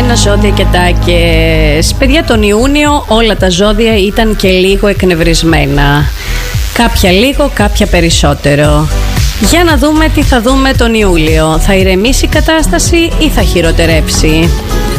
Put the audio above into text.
εκνευρισμένα ζώδια και τάκες. Παιδιά, τον Ιούνιο όλα τα ζώδια ήταν και λίγο εκνευρισμένα. Κάποια λίγο, κάποια περισσότερο. Για να δούμε τι θα δούμε τον Ιούλιο. Θα ηρεμήσει η κατάσταση ή θα χειροτερέψει?